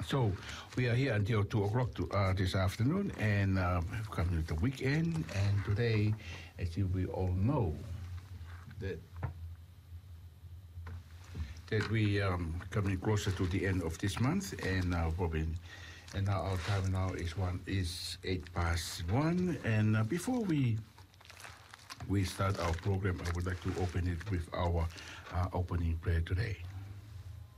So we are here until 2 o'clock this afternoon, and coming to the weekend. And today, actually, we all know that we coming closer to the end of this month, and probably, and now our time now is 1:08. And before we start our program, I would like to open it with our opening prayer today.